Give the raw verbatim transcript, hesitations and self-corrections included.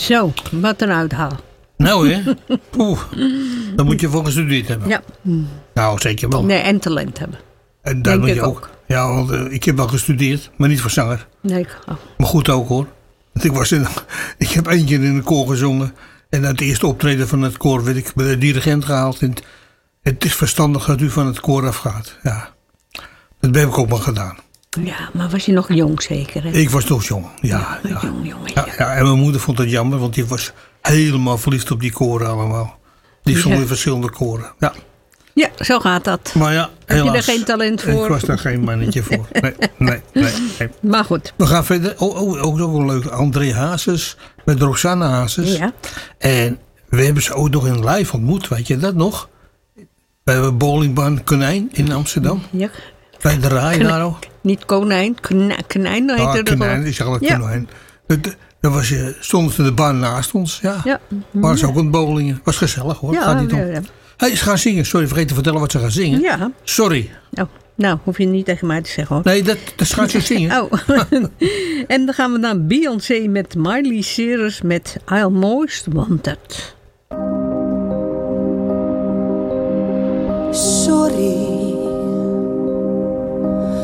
Zo, wat een uithaal. Nou hè, Oeh, dan moet je voor gestudeerd hebben. Ja. Nou, zeker wel. Nee, en talent hebben. En daar Denk moet je ik ook. ook. Ja, want uh, ik heb wel gestudeerd, maar niet voor zanger. Nee. Oh. Maar goed ook hoor. Want ik, was in, ik heb één keer in een koor gezongen. En uit het eerste optreden van het koor werd ik bij de dirigent gehaald. En het, het is verstandig dat u van het koor afgaat. Ja, dat heb ik ook maar gedaan. Ja, maar was je nog jong zeker? Hè? Ik was nog jong, ja. ja, ja. Jong jongetje. Ja, ja, en mijn moeder vond het jammer, want die was helemaal verliefd op die koren allemaal. Die zong in verschillende koren. Ja. Ja, zo gaat dat. Maar ja, heb helaas, je er geen talent voor? Ik was daar geen mannetje voor. Nee, nee, nee, nee. Maar goed. We gaan verder. Oh, oh, ook nog een leuk. André Hazes met Roxanne Hazes. Ja. En we hebben ze ook nog in live ontmoet. Weet je dat nog? Bij de bowlingbaan Konijn in Amsterdam. Ja. Bij de Rai daar ook. Niet konijn, konijn, konijn heette ah, het. Konijn, is eigenlijk ja. Konijn. Daar was je, stonden ze de baan naast ons. Ja. Ja. Maar ze ook een bowlingen. Was gezellig hoor. Ja, Gaat niet om. ja, ja. Hey, ze gaan zingen. Sorry, vergeet te vertellen wat ze gaan zingen. Ja. Sorry. Oh, nou, hoef je niet tegen mij te zeggen hoor. Nee, dat, dat gaat ze zingen. Oh. En dan gaan we naar Beyoncé met Miley Cyrus met I'll Most Wanted.